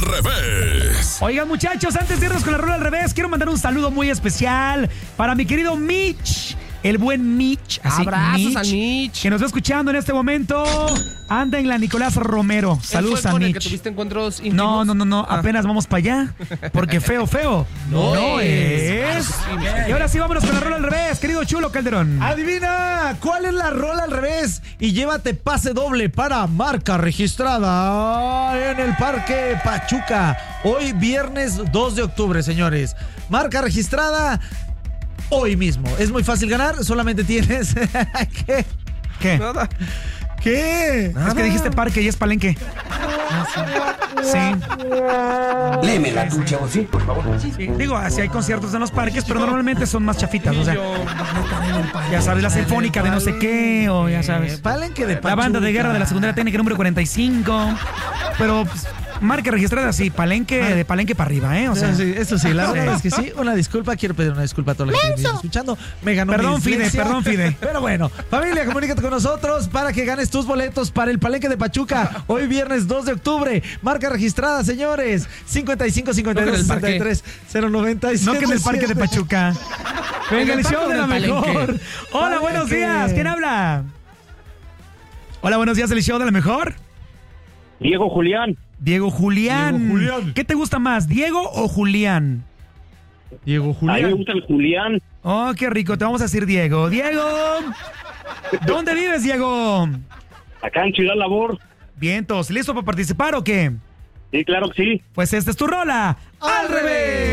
revés. Oigan, muchachos, antes de irnos con la rola al revés, quiero mandar un saludo muy especial para mi querido Mitch. El buen Mitch. Abrazos a Mitch. Que nos va escuchando en este momento. Anda en la Nicolás Romero. Saludos a con Mitch. el que tuviste encuentros íntimos? No. Apenas vamos para allá. Porque feo no es. Y ahora sí, vámonos con la rola al revés, querido Chulo Calderón. Adivina cuál es la rola al revés y llévate pase doble para marca registrada en el Parque Pachuca. Hoy viernes 2 de octubre, señores. Marca registrada hoy mismo. Es muy fácil ganar, solamente tienes... ¿Qué? Nada. ¿Qué? Es que dijiste parque y es palenque. Sí. Léeme la tuya, sí, por favor. Sí. Digo, así hay conciertos en los parques, pero normalmente son más chafitas, o sea, ya sabes, la sinfónica de no sé qué, o ya sabes, Palenque de Pachuca. la banda de guerra de la secundaria técnica número 45, pero pues, marca registrada así, palenque, de palenque para arriba, o sea. Sí, eso sí, la verdad es que sí. Una disculpa, quiero pedir una disculpa a toda la gente que me está escuchando. Me ganó Perdón, mi dislexia. Fide, perdón, Fide. Pero bueno, familia, comunícate con nosotros para que ganes tus boletos para el Palenque de Pachuca. Hoy viernes 2 de octubre. Marca registrada, señores. 55 52 63 097. No que en el parque de Pachuca. Venga, el show de la mejor. Hola, buenos días. ¿Quién habla? Hola, buenos días, el show de la mejor. Diego Julián. Diego Julián. Diego Julián. ¿Qué te gusta más, Diego o Julián? Diego A mí me Julián. gusta el Julián. Oh, qué rico. Te vamos a decir Diego. Diego. ¿Dónde vives, Diego? Acá en Ciudad Labor. Vientos. ¿Listo para participar o qué? Sí, claro que sí. Pues esta es tu rola. ¡Al revés!